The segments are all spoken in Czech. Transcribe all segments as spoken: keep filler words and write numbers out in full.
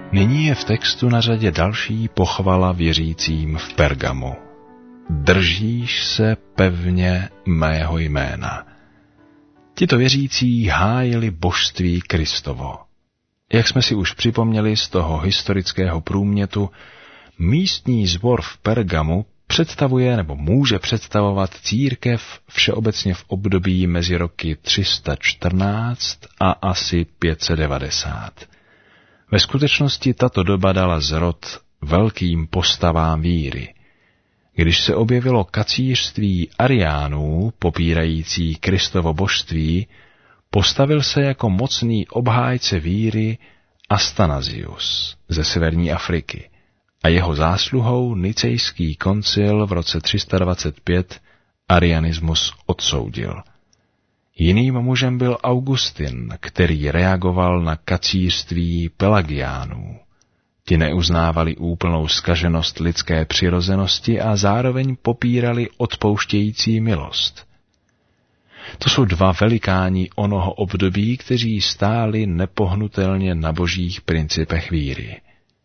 Nyní je v textu na řadě další pochvala věřícím v Pergamu. Držíš se pevně mého jména. Tito věřící hájili božství Kristovo. Jak jsme si už připomněli z toho historického průmětu, místní sbor v Pergamu představuje nebo může představovat církev všeobecně v období mezi roky tři sta čtrnáct a asi pět set devadesát. Ve skutečnosti tato doba dala zrod velkým postavám víry. Když se objevilo kacířství Ariánů, popírající Kristovo božství, postavil se jako mocný obhájce víry Athanasius ze severní Afriky a jeho zásluhou Nicejský koncil v roce tři sta dvacet pět arianismus odsoudil. Jiným mužem byl Augustin, který reagoval na kacířství Pelagiánů. Ti neuznávali úplnou zkaženost lidské přirozenosti a zároveň popírali odpouštějící milost. To jsou dva velikáni onoho období, kteří stáli nepohnutelně na božích principech víry.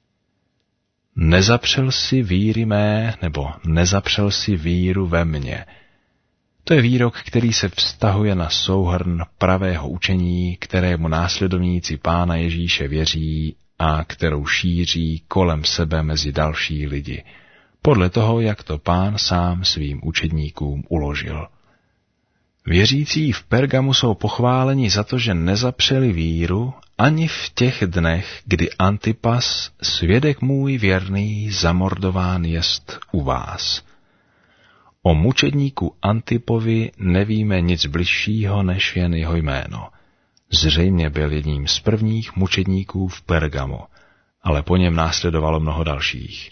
Nezapřel si víry mé, nebo nezapřel si víru ve mně. To je výrok, který se vztahuje na souhrn pravého učení, kterému následovníci Pána Ježíše věří a kterou šíří kolem sebe mezi další lidi, podle toho, jak to Pán sám svým učedníkům uložil. Věřící v Pergamu jsou pochváleni za to, že nezapřeli víru ani v těch dnech, kdy Antipas, svědek můj věrný, zamordován jest u vás. O mučedníku Antipovi nevíme nic bližšího než jen jeho jméno. Zřejmě byl jedním z prvních mučedníků v Pergamu, ale po něm následovalo mnoho dalších.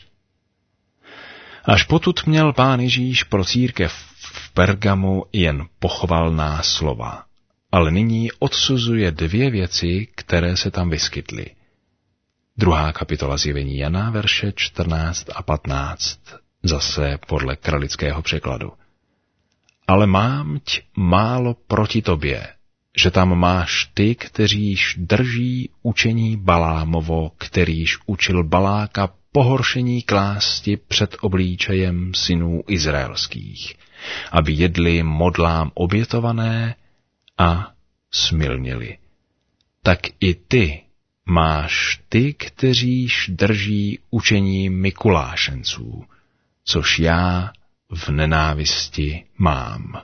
Až potud měl Pán Ježíš pro církev v Pergamu jen pochvalná slova, ale nyní odsuzuje dvě věci, které se tam vyskytly. Druhá kapitola Zjevení Jana, verše čtrnáct a patnáct, zase podle kralického překladu. Ale mámť málo proti tobě, že tam máš ty, kteříž drží učení Balámovo, kterýž učil Baláka pohoršení klásti před oblíčejem synů izraelských, aby jedli modlám obětované a smilnili. Tak i ty máš ty, kteříž drží učení Mikulášenců, což já v nenávisti mám.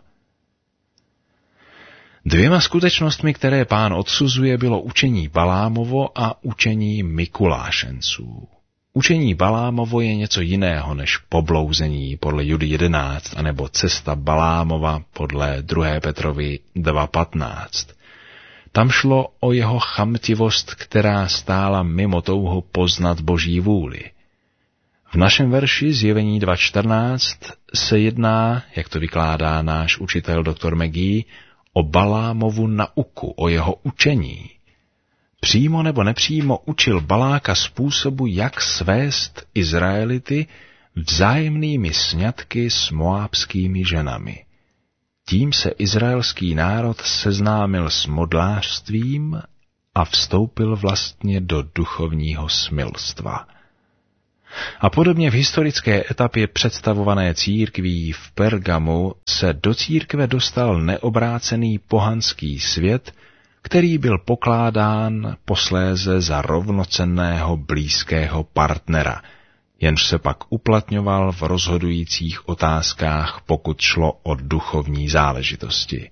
Dvěma skutečnostmi, které Pán odsuzuje, bylo učení Balámovo a učení Mikulášenců. Učení Balámovo je něco jiného než poblouzení podle Judy jedenáct anebo cesta Balámova podle druhé Petrovi dva patnáct. Tam šlo o jeho chamtivost, která stála mimo touhu poznat Boží vůli. V našem verši Zjevení dva čtrnáct se jedná, jak to vykládá náš učitel doktor McGee, o Balámovu nauku, o jeho učení. Přímo nebo nepřímo učil Baláka způsobu, jak svést Izraelity vzájemnými sňatky s moábskými ženami. Tím se izraelský národ seznámil s modlářstvím a vstoupil vlastně do duchovního smilstva. A podobně v historické etapě představované církví v Pergamu se do církve dostal neobrácený pohanský svět, který byl pokládán posléze za rovnocenného blízkého partnera, jenž se pak uplatňoval v rozhodujících otázkách, pokud šlo o duchovní záležitosti.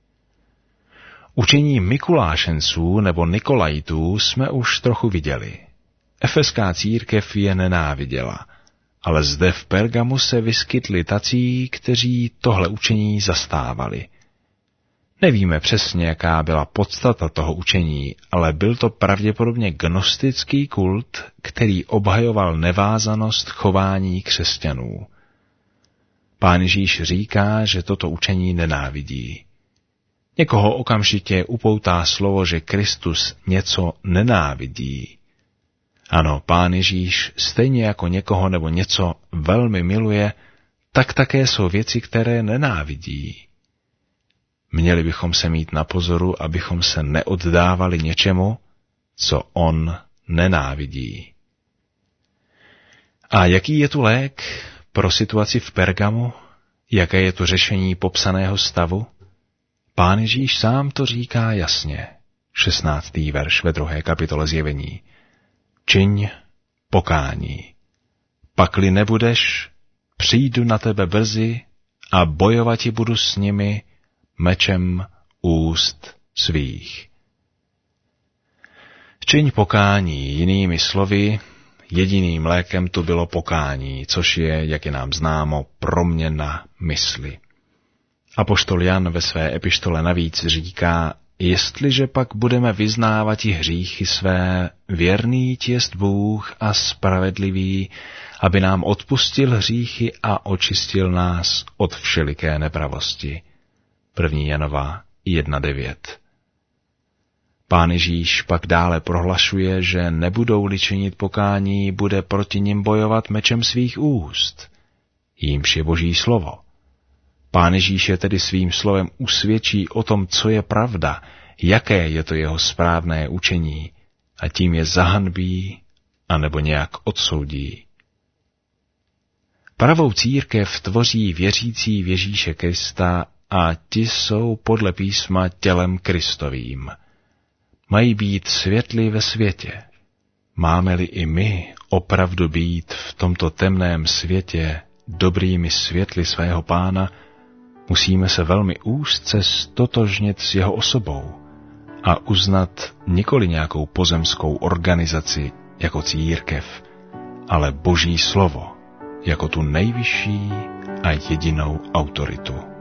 Učení Mikulášenců nebo Nikolajtů jsme už trochu viděli. Efeská církev je nenáviděla, ale zde v Pergamu se vyskytli tací, kteří tohle učení zastávali. Nevíme přesně, jaká byla podstata toho učení, ale byl to pravděpodobně gnostický kult, který obhajoval nevázanost chování křesťanů. Pán Ježíš říká, že toto učení nenávidí. Někoho okamžitě upoutá slovo, že Kristus něco nenávidí. Ano, Pán Ježíš stejně jako někoho nebo něco velmi miluje, tak také jsou věci, které nenávidí. Měli bychom se mít na pozoru, abychom se neoddávali něčemu, co on nenávidí. A jaký je tu lék pro situaci v Pergamu? Jaké je tu řešení popsaného stavu? Pán Ježíš sám to říká jasně. šestnáctý verš ve druhé kapitole Zjevení. Čiň pokání. Pakli nebudeš, přijdu na tebe brzy a bojovati budu s nimi mečem úst svých. Čiň pokání, jinými slovy, jediným lékem tu bylo pokání, což je, jak je nám známo, proměna mysli. Apoštol Jan ve své epištole navíc říká, jestliže pak budeme vyznávat i hříchy své, věrný jest Bůh a spravedlivý, aby nám odpustil hříchy a očistil nás od všeliké nepravosti. první Janova jedna devět. Pán Ježíš pak dále prohlašuje, že nebudou-li činit pokání, bude proti nim bojovat mečem svých úst. Jímž je Boží slovo. Pán Ježíš je tedy svým slovem usvědčí o tom, co je pravda, jaké je to jeho správné učení, a tím je zahanbí anebo nějak odsoudí. Pravou církev tvoří věřící v Ježíše Krista a ti jsou podle písma tělem Kristovým. Mají být světli ve světě. Máme-li i my opravdu být v tomto temném světě dobrými světly svého Pána, musíme se velmi úzce stotožnit s jeho osobou a uznat nikoli nějakou pozemskou organizaci jako církev, ale Boží slovo jako tu nejvyšší a jedinou autoritu.